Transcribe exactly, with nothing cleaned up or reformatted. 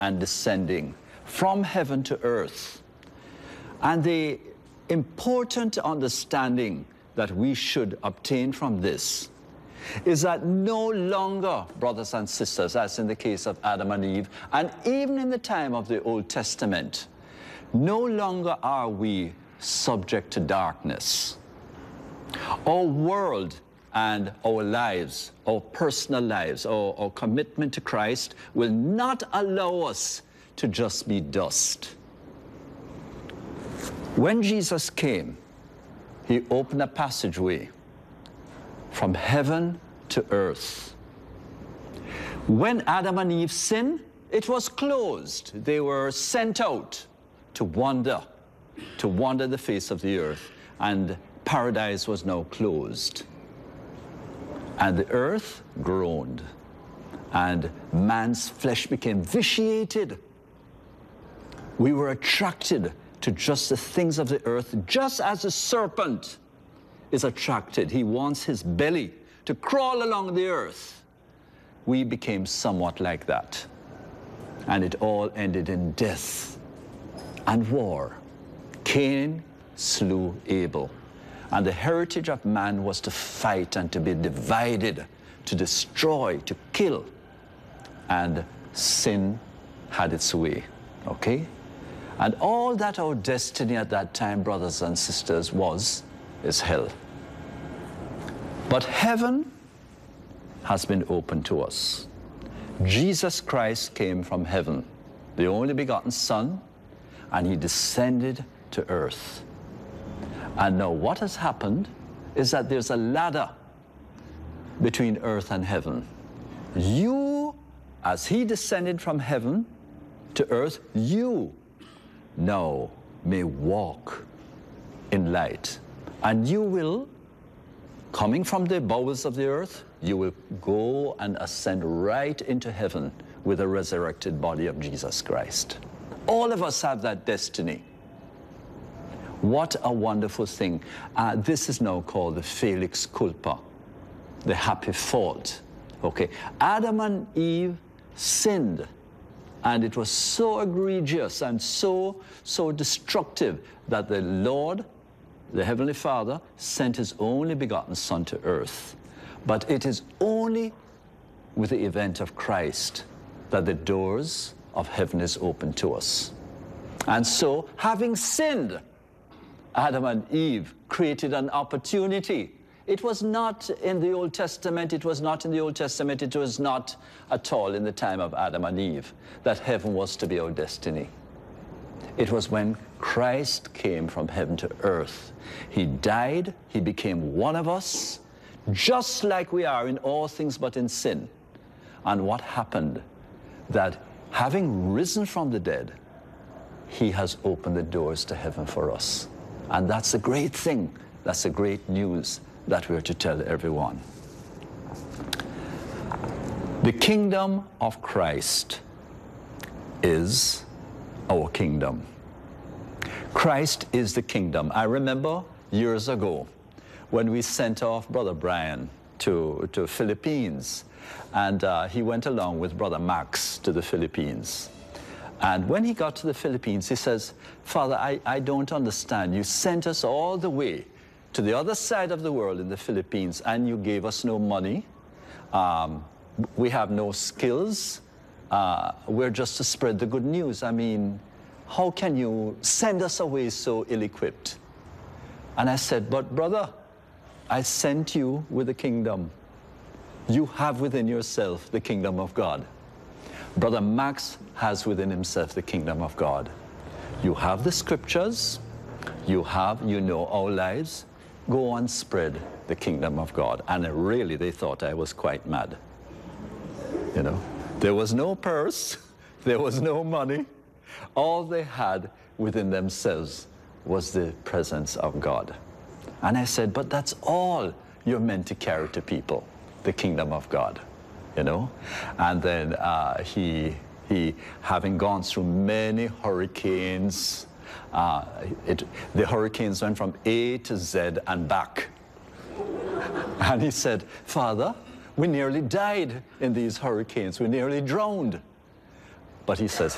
and descending from heaven to earth. And the important understanding that we should obtain from this is that no longer, brothers and sisters, as in the case of Adam and Eve, and even in the time of the Old Testament, no longer are we subject to darkness. Our world and our lives, our personal lives, our, our commitment to Christ will not allow us to just be dust. When Jesus came, he opened a passageway from heaven to earth. When Adam and Eve sinned, it was closed. They were sent out to wander, to wander the face of the earth, and paradise was now closed. And the earth groaned, and man's flesh became vitiated. We were attracted to just the things of the earth, just as a serpent is attracted. He wants his belly to crawl along the earth. We became somewhat like that. And it all ended in death and war. Cain slew Abel. And the heritage of man was to fight and to be divided, to destroy, to kill. And sin had its way, okay? And all that our destiny at that time, brothers and sisters, was, is hell. But heaven has been opened to us. Jesus Christ came from heaven, the only begotten Son, and he descended to earth. And now what has happened is that there's a ladder between earth and heaven. You, as he descended from heaven to earth, you now may walk in light. And you will, coming from the bowels of the earth, you will go and ascend right into heaven with the resurrected body of Jesus Christ. All of us have that destiny. What a wonderful thing. Uh, this is now called the Felix Culpa, the happy fault. Okay, Adam and Eve sinned, and it was so egregious and so, so destructive that the Lord, the Heavenly Father, sent his only begotten Son to earth. But it is only with the event of Christ that the doors of heaven is open to us. And so, having sinned, Adam and Eve created an opportunity. It was not in the Old Testament, it was not in the Old Testament, it was not at all in the time of Adam and Eve that heaven was to be our destiny. It was when Christ came from heaven to earth. He died, he became one of us, just like we are in all things but in sin. And what happened? That having risen from the dead, he has opened the doors to heaven for us. And that's a great thing. That's a great news that we're to tell everyone. The kingdom of Christ is our kingdom. Christ is the kingdom. I remember years ago when we sent off Brother Brian to, to Philippines, and uh, he went along with Brother Max to the Philippines. And when he got to the Philippines, he says, Father, I, I don't understand. You sent us all the way to the other side of the world in the Philippines, and you gave us no money. Um, we have no skills. Uh, we're just to spread the good news. I mean, how can you send us away so ill-equipped? And I said, but brother, I sent you with the kingdom. You have within yourself the kingdom of God. Brother Max has within himself the kingdom of God. You have the scriptures, you have, you know our lives, go and spread the kingdom of God. And really, they thought I was quite mad. You know, there was no purse, there was no money. All they had within themselves was the presence of God. And I said, but that's all you're meant to carry to people, the kingdom of God. You know, and then uh, he, he, having gone through many hurricanes, uh, it, the hurricanes went from A to Z and back. And he said, Father, we nearly died in these hurricanes. We nearly drowned. But he says,